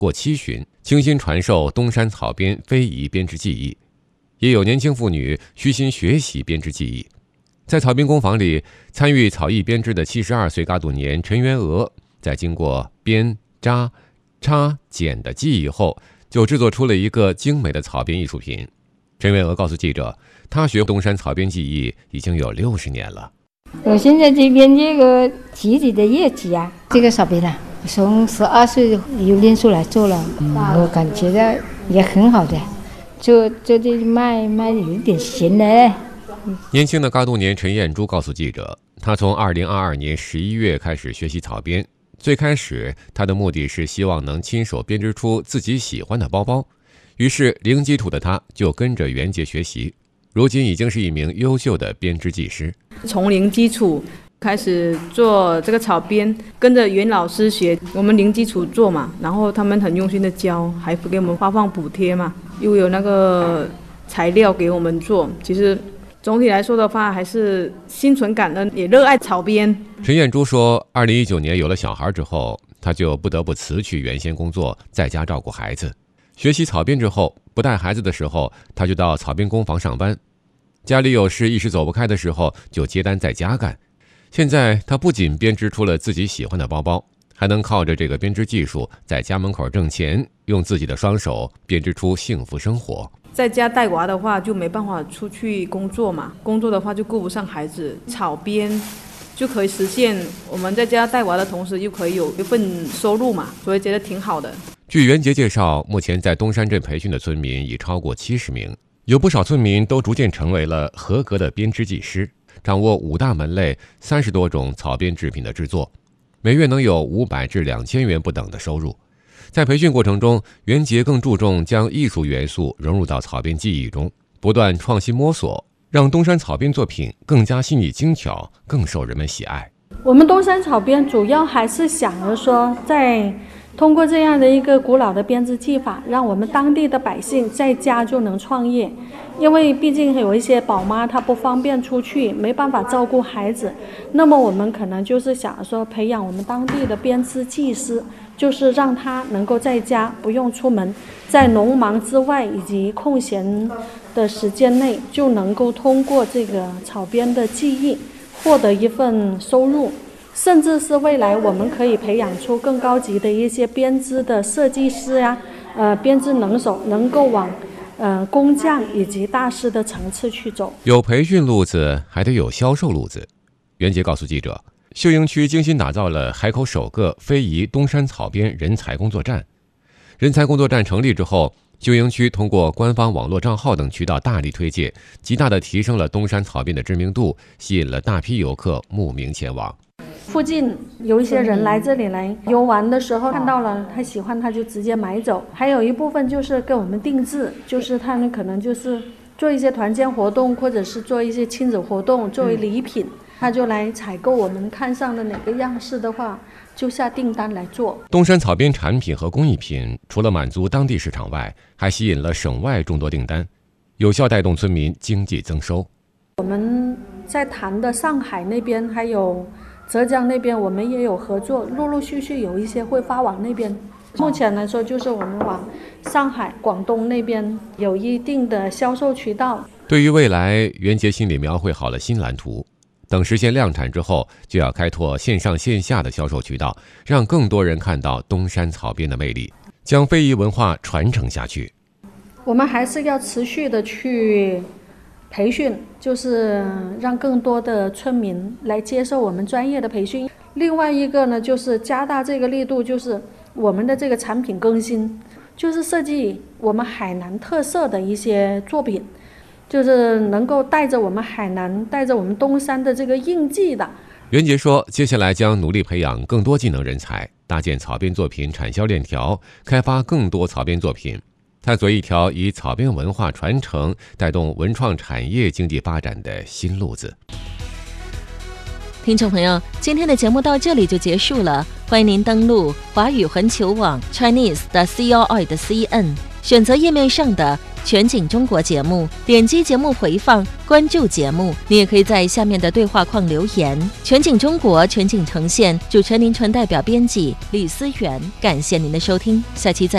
过7旬，倾心传授东山草编非遗编织技艺，也有年轻妇女虚心学习编织技艺。在草编工坊里，参与草艺编织的72岁嘎杜年陈元娥，在经过编、扎、插、剪的技艺后，就制作出了一个精美的草编艺术品。陈元娥告诉记者，她学东山草编技艺已经有60年了。 我现在这边这个集体的业绩啊，这个草编啊，从12岁有练出来做了，我感觉到也很好的，就这卖有点闲了。 年轻的嘎杜年陈艳珠告诉记者，她从2022年11月开始学习草编，最开始她的目的是希望能亲手编织出自己喜欢的包包，于是零基础的她就跟着袁杰学习，如今已经是一名优秀的编织技师。 从零基础开始做这个草编，跟着袁老师学，我们零基础做嘛，然后他们很用心的教，还给我们发放补贴嘛，又有那个材料给我们做。其实总体来说的话，还是心存感恩，也热爱草编。 陈艳珠说，2019年有了小孩之后，她就不得不辞去原先工作，在家照顾孩子。学习草编之后，不带孩子的时候，她就到草编工坊上班。家里有事一时走不开的时候，就接单在家干。现在她不仅编织出了自己喜欢的包包，还能靠着这个编织技术在家门口挣钱，用自己的双手编织出幸福生活。 在家带娃的话，就没办法出去工作嘛，工作的话就顾不上孩子，草编就可以实现我们在家带娃的同时，又可以有一份收入嘛，所以觉得挺好的。 据袁杰介绍，目前在东山镇培训的村民已超过70名，有不少村民都逐渐成为了合格的编织技师，掌握5大门类、30多种草编制品的制作，每月能有500至2000元不等的收入。在培训过程中，袁杰更注重将艺术元素融入到草编技艺中，不断创新摸索，让东山草编作品更加细腻精巧，更受人们喜爱。 我们东山草编主要还是想着说，在通过这样的一个古老的编织技法，让我们当地的百姓在家就能创业。因为毕竟有一些宝妈她不方便出去，没办法照顾孩子，那么我们可能就是想说培养我们当地的编织技师，就是让他能够在家不用出门，在农忙之外以及空闲的时间内，就能够通过这个草编的技艺获得一份收入。甚至是未来我们可以培养出更高级的一些编织的设计师呀，编织能手，能够往工匠以及大师的层次去走。 有培训路子，还得有销售路子。袁杰告诉记者，秀英区精心打造了海口首个非遗东山草编人才工作站。人才工作站成立之后，秀英区通过官方网络账号等渠道大力推荐，极大地提升了东山草编的知名度，吸引了大批游客慕名前往。 附近有一些人来这里来游玩的时候，看到了他喜欢，他就直接买走。还有一部分就是跟我们定制，就是他们可能就是做一些团建活动，或者是做一些亲子活动作为礼品，他就来采购我们看上的哪个样式的话，就下订单来做。 东山草编产品和工艺品除了满足当地市场外，还吸引了省外众多订单，有效带动村民经济增收。 我们在谈的上海那边还有浙江那边，我们也有合作，陆陆续续有一些会发往那边。目前来说，就是我们往上海、广东那边有一定的销售渠道。 对于未来，袁杰心里描绘好了新蓝图，等实现量产之后，就要开拓线上线下的销售渠道，让更多人看到东山草编的魅力，将非遗文化传承下去。 我们还是要持续的去培训，就是让更多的村民来接受我们专业的培训。另外一个呢，就是加大这个力度，就是我们的这个产品更新，就是设计我们海南特色的一些作品，就是能够带着我们海南、带着我们东山的这个印记的。 袁杰说，接下来将努力培养更多技能人才，搭建草编作品产销链条，开发更多草编作品，探索一条以草编文化传承带动文创产业经济发展的新路子。 听众朋友，今天的节目到这里就结束了，欢迎您登录华语环球网 Chinese.CRI.CN， 选择页面上的全景中国节目，点击节目回放，关注节目。你也可以在下面的对话框留言。全景中国，全景呈现，主持人林纯代表编辑李思源，感谢您的收听，下期再